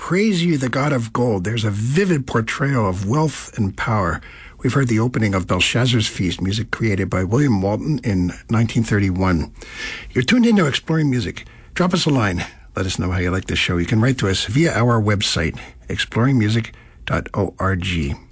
Praise You, the God of Gold. There's a vivid portrayal of wealth and power. We've heard the opening of Belshazzar's Feast, music created by William Walton in 1931. You're tuned into Exploring Music. Drop us a line. Let us know how you like this show. You can write to us via our website, exploringmusic.org.